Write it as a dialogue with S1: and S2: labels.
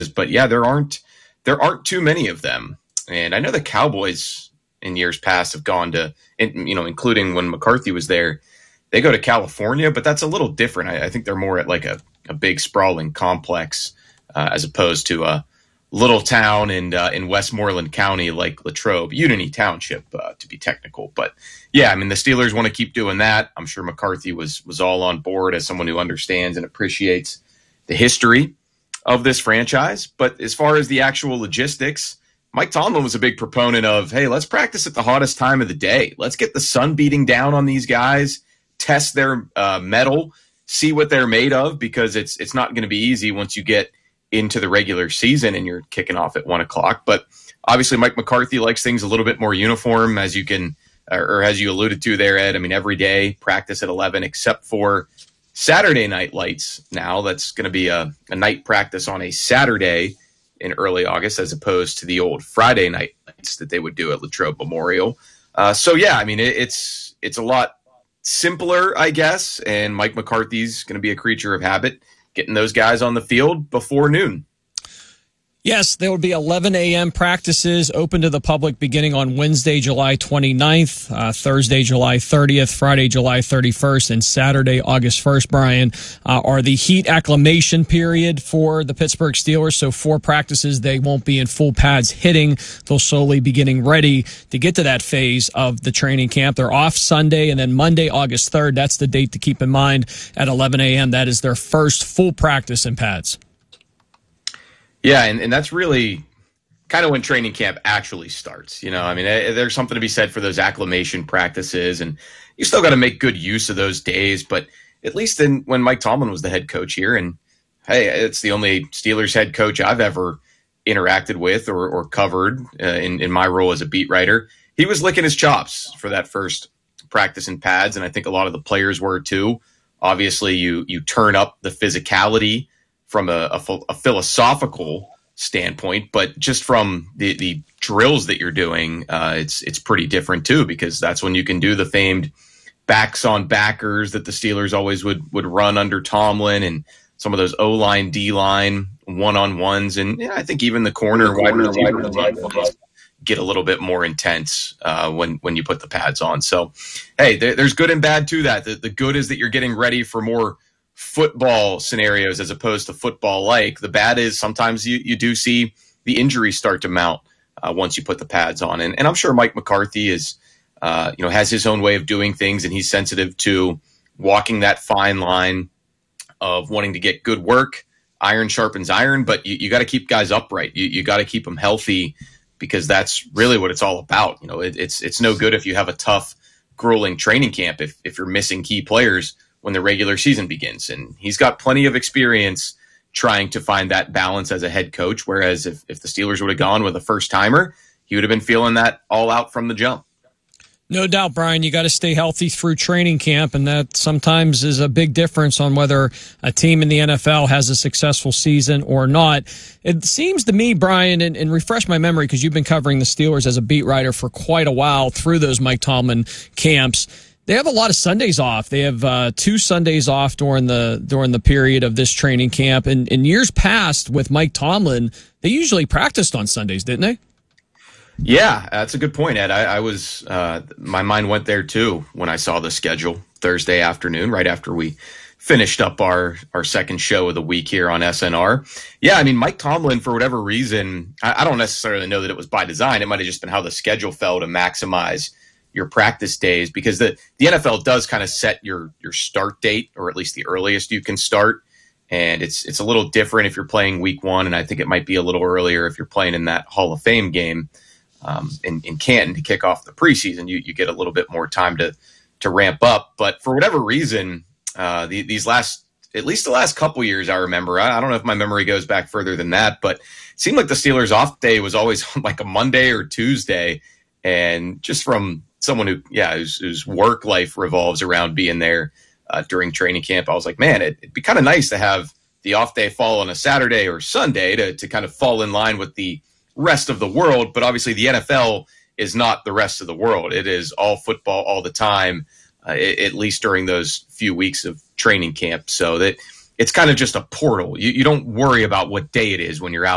S1: but yeah, there aren't too many of them. And I know the Cowboys in years past have gone to, including when McCarthy was there, they go to California, but that's a little different. I think they're more at like a big sprawling complex as opposed to a little town in Westmoreland County like Latrobe, Unity Township to be technical. But yeah, I mean, the Steelers want to keep doing that. I'm sure McCarthy was all on board as someone who understands and appreciates the history of this franchise. But as far as the actual logistics, Mike Tomlin was a big proponent of, hey, let's practice at the hottest time of the day. Let's get the sun beating down on these guys, test their mettle, see what they're made of, because it's not going to be easy once you get into the regular season and you're kicking off at 1:00. But obviously Mike McCarthy likes things a little bit more uniform, as you can, or as you alluded to there, Ed. I mean, every day practice at 11, except for Saturday night lights. Now that's going to be a night practice on a Saturday in early August, as opposed to the old Friday night lights that they would do at Latrobe Memorial. So yeah, I mean, it's a lot simpler, I guess. And Mike McCarthy's going to be a creature of habit, getting those guys on the field before noon.
S2: Yes, there will be 11 a.m. practices open to the public beginning on Wednesday, July 29th, Thursday, July 30th, Friday, July 31st, and Saturday, August 1st, Brian, are the heat acclimation period for the Pittsburgh Steelers. So 4 practices, they won't be in full pads hitting. They'll slowly be getting ready to get to that phase of the training camp. They're off Sunday, and then Monday, August 3rd, that's the date to keep in mind at 11 a.m. That is their first full practice in pads.
S1: Yeah, and that's really kind of when training camp actually starts. I mean, there's something to be said for those acclimation practices, and you still got to make good use of those days. But at least when Mike Tomlin was the head coach here, and hey, it's the only Steelers head coach I've ever interacted with or covered in my role as a beat writer, he was licking his chops for that first practice in pads, and I think a lot of the players were too. Obviously, you turn up the physicality from a philosophical standpoint, but just from the drills that you're doing, it's pretty different too, because that's when you can do the famed backs on backers that the Steelers always would run under Tomlin, and some of those O-line, D-line, one-on-ones, and I think even the corner wide receiver get a little bit more intense when you put the pads on. So, hey, there's good and bad to that. The good is that you're getting ready for more football scenarios as opposed to football-like. The bad is sometimes you do see the injuries start to mount once you put the pads on. And I'm sure Mike McCarthy is, has his own way of doing things, and he's sensitive to walking that fine line of wanting to get good work. Iron sharpens iron, but you got to keep guys upright. You got to keep them healthy, because that's really what it's all about. It's no good if you have a tough, grueling training camp if you're missing key players when the regular season begins. And he's got plenty of experience trying to find that balance as a head coach, whereas if the Steelers would have gone with a first-timer, he would have been feeling that all out from the jump.
S2: No doubt, Brian, you got to stay healthy through training camp, and that sometimes is a big difference on whether a team in the NFL has a successful season or not. It seems to me, Brian, and refresh my memory, because you've been covering the Steelers as a beat writer for quite a while through those Mike Tomlin camps. They have a lot of Sundays off. They have 2 Sundays off during the period of this training camp. And in years past with Mike Tomlin, they usually practiced on Sundays, didn't they?
S1: Yeah, that's a good point, Ed. I was my mind went there too when I saw the schedule Thursday afternoon, right after we finished up our second show of the week here on SNR. Yeah, I mean, Mike Tomlin, for whatever reason, I don't necessarily know that it was by design. It might have just been how the schedule fell to maximize your practice days, because the NFL does kind of set your start date, or at least the earliest you can start. And it's a little different if you're playing week 1, and I think it might be a little earlier if you're playing in that Hall of Fame game in Canton to kick off the preseason. You get a little bit more time to ramp up. But for whatever reason, at least the last couple years, I remember, I don't know if my memory goes back further than that, but it seemed like the Steelers' off day was always like a Monday or Tuesday. And just from someone whose work life revolves around being there during training camp, I was like, man, it'd be kind of nice to have the off day fall on a Saturday or Sunday to kind of fall in line with the rest of the world. But obviously the NFL is not the rest of the world. It is all football all the time, at least during those few weeks of training camp. So that it's kind of just a portal. You don't worry about what day it is when you're out